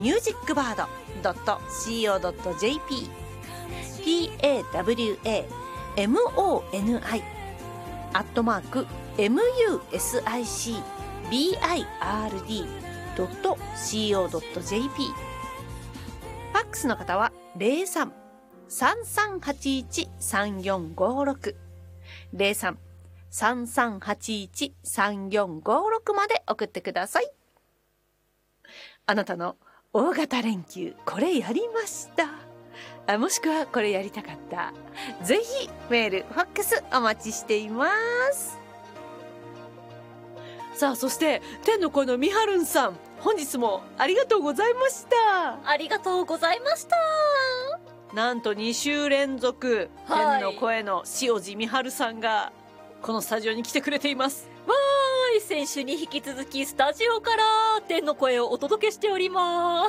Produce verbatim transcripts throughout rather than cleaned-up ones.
ミュージックバード ドット シーオー ドット ジェーピー ピー エー ダブリュー エー エム オー エヌ アイ アットマーク エム ユー エス アイ シー ビー アイ アールディー ドット シーオー ドット ジェーピー ファックスの方は ゼロさん さんさんはちいち さんよんごろく ゼロさん さんさんはちいち さんよんごろくまで送ってください。あなたの大型連休これやりました、あもしくはこれやりたかった、ぜひメールファックスお待ちしています。さあそして天の声のみはるんさん、本日もありがとうございました。 ありがとうございました。 なんとに週連続、 はい、 天の声の塩地みはるさんがこのスタジオに来てくれています。 わーい、先週に引き続きスタジオから天の声をお届けしております。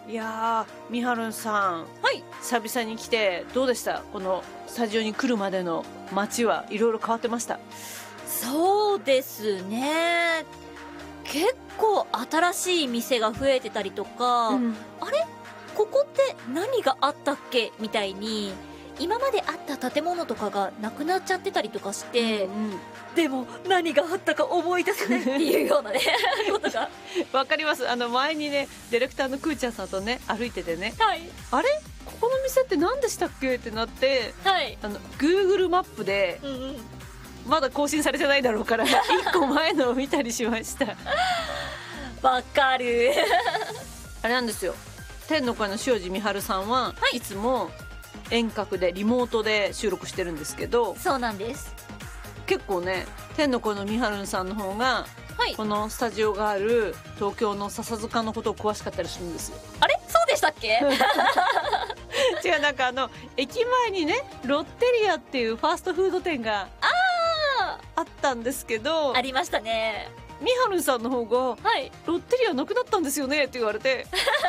いやー、みはるんさん、 はい、 久々に来てどうでした？このスタジオに来るまでの街はいろいろ変わってました？ そうですね、結構新しい店が増えてたりとか、うん、あれここって何があったっけみたいに今まであった建物とかがなくなっちゃってたりとかして、うんうん、でも何があったか思い出せないっていうようなねことがわかります。あの前にねディレクターのくーちゃんさんとね歩いててね、 はい、 あれここの店って何でしたっけってなって、 はい、 あの Google マップで、うんうん、まだ更新されてないだろうからいっこまえのを見たりしましたわかるあれなんですよ、天の声の塩地みはるさんは、はい、いつも遠隔でリモートで収録してるんですけど、 そうなんです。 結構ね天の声のみはるさんの方が、はい、このスタジオがある東京の笹塚のことを詳しかったりするんですよ。 あれそうでしたっけ違う、なんかあの駅前にねロッテリアっていうファーストフード店があったんですけど、 ありましたね。 みはるさんの方が、はい、ロッテリアなくなったんですよねって言われて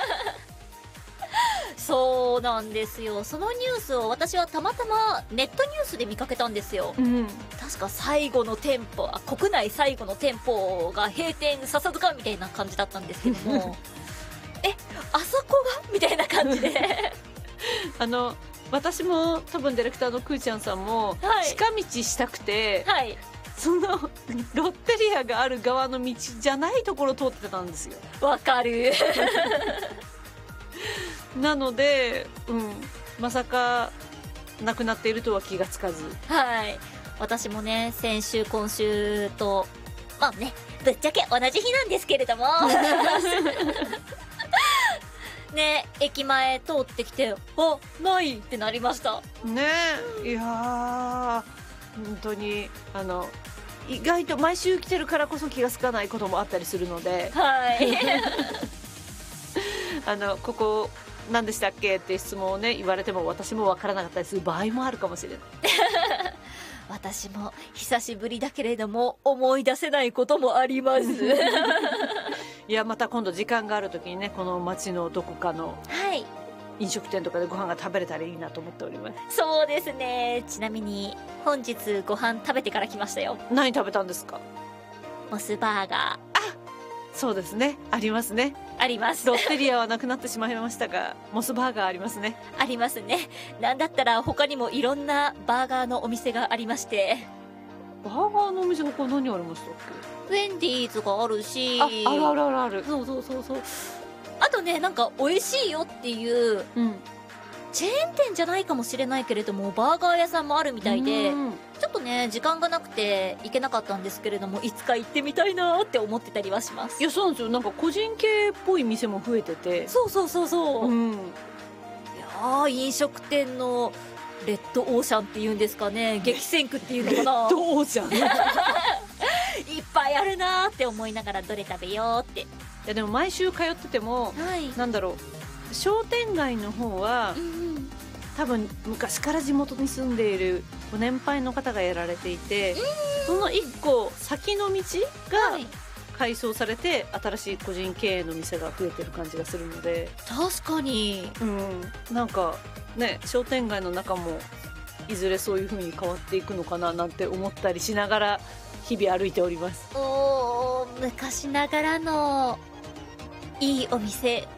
そうなんですよ。そのニュースを私はたまたまネットニュースで見かけたんですよ、うん、確か最後の店舗、あ国内最後の店舗が閉店笹塚みたいな感じだったんですけどもえあそこがみたいな感じであの私も多分ディレクターのくーちゃんさんも、はい、近道したくて、はい、そのロッテリアがある側の道じゃないところを通ってたんですよ。 わかるなので、うん、まさかなくなっているとは気がつかず、 はい、私もね先週今週とまあねぶっちゃけ同じ日なんですけれどもね駅前通ってきてあないってなりましたね。いやー本当にあの意外と毎週来てるからこそ気がつかないこともあったりするので、はいあのここ何でしたっけって質問をね言われても私も分からなかったりする場合もあるかもしれない私も久しぶりだけれども思い出せないこともありますいやまた今度時間がある時にねこの街のどこかの飲食店とかでご飯が食べれたらいいなと思っております。 そうですね。ちなみに本日ご飯食べてから来ましたよ。 何食べたんですか？ モスバーガー。あ、 そうですね、ありますね。 あります。 ロッテリアはなくなってしまいましたがモスバーガーありますね。 ありますね。なんだったら他にもいろんなバーガーのお店がありまして。 バーガーのお店他何ありましたっけ？ウェンディーズがあるし、 あ、あるあるあるある。 そうそうそうそう。あとね、なんか美味しいよっていう、うん、チェーン店じゃないかもしれないけれどもバーガー屋さんもあるみたいで、ちょっとね時間がなくて行けなかったんですけれどもいつか行ってみたいなって思ってたりはします。 いやそうなんですよ。なんか個人系っぽい店も増えてて、 そうそうそうそう、うん、いや飲食店のレッドオーシャンっていうんですかね、激戦区っていうのかな、 レッドオーシャンいっぱいあるなって思いながらどれ食べようって。いやでも毎週通ってても、はい、なんだろう、商店街の方は、うんうん、多分昔から地元に住んでいるご年配の方がやられていて、その一個先の道が改装されて新しい個人経営の店が増えてる感じがするので、 確かに、 うん、なんかね商店街の中もいずれそういう風に変わっていくのかななんて思ったりしながら日々歩いております。 おー、昔ながらのいいお店